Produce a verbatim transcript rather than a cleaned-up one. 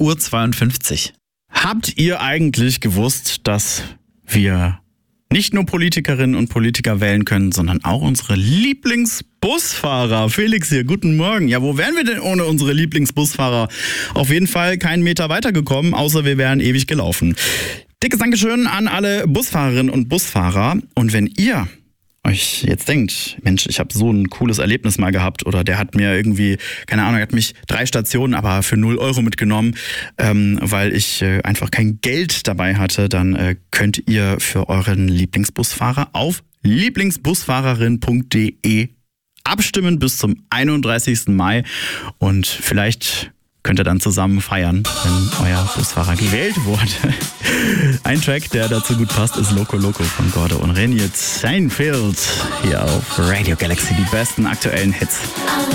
Uhr zweiundfünfzig. Habt ihr eigentlich gewusst, dass wir nicht nur Politikerinnen und Politiker wählen können, sondern auch unsere Lieblingsbusfahrer? Felix hier, guten Morgen. Ja, wo wären wir denn ohne unsere Lieblingsbusfahrer? Auf jeden Fall keinen Meter weitergekommen, außer wir wären ewig gelaufen. Dickes Dankeschön an alle Busfahrerinnen und Busfahrer. Und wenn ihr euch jetzt denkt, Mensch, ich habe so ein cooles Erlebnis mal gehabt oder der hat mir irgendwie, keine Ahnung, hat mich drei Stationen aber für null Euro mitgenommen, ähm, weil ich äh, einfach kein Geld dabei hatte, dann äh, könnt ihr für euren Lieblingsbusfahrer auf lieblingsbusfahrerin punkt de abstimmen bis zum einunddreißigsten Mai und vielleicht könnt ihr dann zusammen feiern, wenn euer Busfahrer gewählt wurde. Ein Track, der dazu gut passt, ist Loco Loco von Gordo und René Seinfeld hier auf Radio Galaxy. Die besten aktuellen Hits.